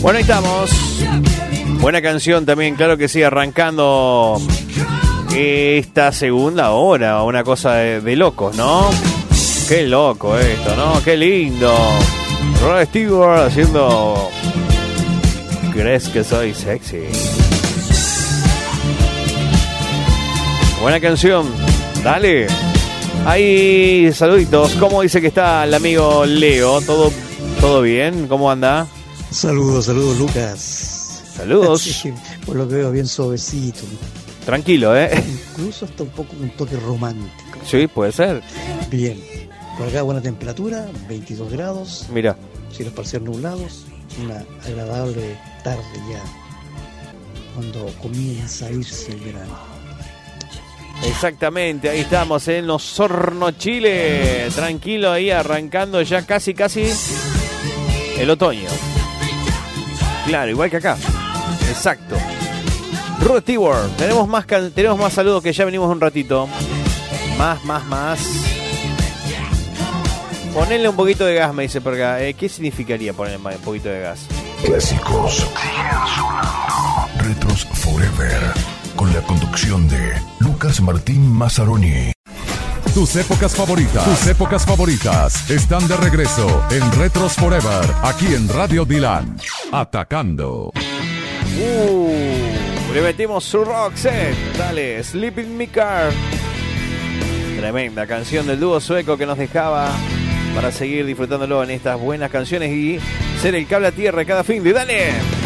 Bueno, ahí estamos. Buena canción también, claro que sí, arrancando esta segunda hora, una cosa de locos, ¿no? Qué loco esto, ¿no? Qué lindo. Rod Stewart haciendo ¿Crees que soy sexy? Buena canción, dale. Ahí, saluditos. ¿Cómo dice que está el amigo Leo? ¿Todo bien? ¿Cómo anda? Saludos, Lucas. Saludos. Sí, por lo que veo, bien suavecito. Tranquilo, Incluso hasta un poco un toque romántico. Sí, puede ser. Bien. Por acá buena temperatura, 22 grados. Mira. Cielos parciales nublados. Una agradable tarde ya, cuando comienza a irse el verano. Exactamente, ahí estamos en Osorno, Chile. Tranquilo ahí, arrancando ya casi el otoño. Claro, igual que acá. Exacto. Rod Stewart, tenemos más saludos que ya venimos un ratito. Más. Ponele un poquito de gas, me dice por acá. ¿Qué significaría ponerle un poquito de gas? Clásicos siguen sonando. Retros Forever, con la conducción de Lucas Martín Mazzaroni. Tus épocas favoritas están de regreso en Retros Forever, aquí en Radio Dilan. Atacando. Le metimos su rock set. Dale, Sleep in My Car. Tremenda canción del dúo sueco que nos dejaba para seguir disfrutándolo en estas buenas canciones y ser el cable a tierra cada fin de. ¡Dale!